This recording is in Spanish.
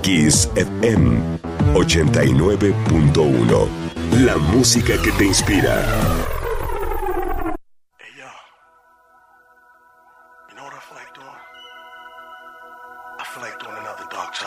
Kiss FM 89.1. La música que te inspira.